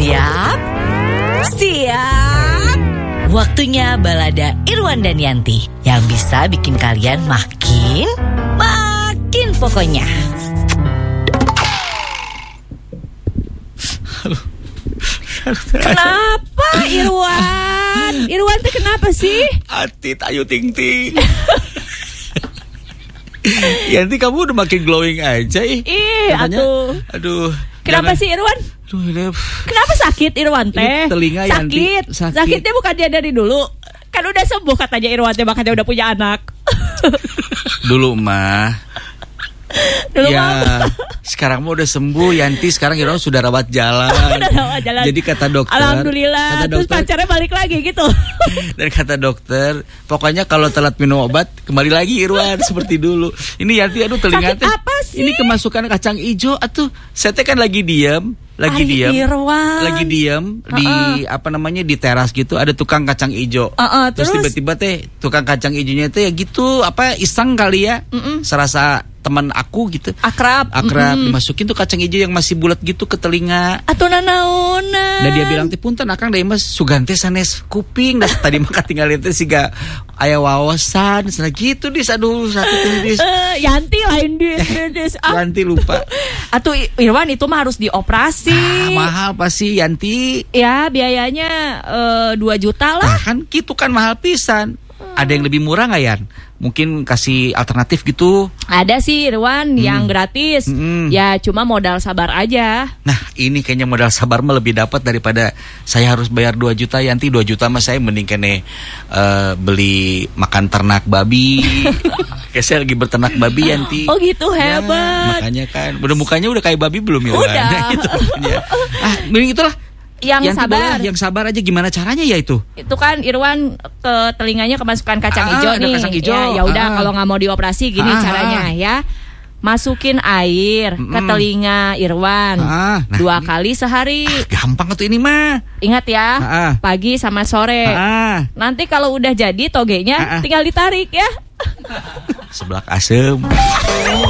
Siap? Siap. Waktunya balada Irwan dan Yanti yang bisa bikin kalian makin pokoknya. Kenapa Irwan? Irwan tuh kenapa sih? Atit ayu ting ting. Yanti kamu udah makin glowing aja ih. Aduh. Kenapa sih Irwan? Kenapa sakit Irwan teh? Telinga Yanti sakit. Sakitnya bukan dia dari dulu. Kan udah sembuh katanya Irwan teh, makanya udah punya anak. Dulu mah. Ya, sekarang mah udah sembuh Yanti, sekarang Irwan sudah rawat jalan. Jadi kata dokter, alhamdulillah. Terus pacarnya balik lagi gitu. Dan kata dokter, pokoknya kalau telat minum obat kembali lagi Irwan seperti dulu. Ini Yanti aduh telinga teh. Ini kemasukan kacang ijo atuh. Saya teh kan lagi diam di di teras gitu ada tukang kacang ijo. Terus tiba-tiba teh tukang kacang ijonya teh ya gitu iseng kali ya. Serasa teman aku gitu. Akrab. Dimasukin tuh kacang ijo yang masih bulat gitu ke telinga. Atuh nanaonan. Dan dia bilang teh punten akang deui mas sugante sanes kuping dah tadi mah katinggalin teh siga aya wawasan sana gitu dis aduh satu dis. Yanti lain dis. Yanti lupa. Atuh Irwan itu mah harus dioperasi. Mahal pasti Yanti. Ya biayanya 2 juta lah. Kan gitu kan mahal pisan. Ada yang lebih murah nggak Yan? Mungkin kasih alternatif gitu. Ada sih Irwan yang gratis. Ya cuma modal sabar aja. Nah ini kayaknya modal sabar mah lebih dapat daripada saya harus bayar 2 juta Yanti. 2 juta mah saya mending kene beli makan ternak babi. Kayak saya lagi berternak babi Yanti. Oh gitu hebat. Ya, makanya kan udah mukanya udah kayak babi belum ya? Udah gitu, ya. Mending itulah. Yang sabar. Yang sabar aja gimana caranya ya itu? Itu kan Irwan ke telinganya kemasukan kacang hijau nih. Kacang hijau. Ya udah kalau nggak mau dioperasi gini caranya ya. Masukin air ke telinga Irwan 2 kali sehari. Gampang tuh ini mah. Ingat ya, pagi sama sore. Nanti kalau udah jadi togenya tinggal ditarik ya. Seblak asem.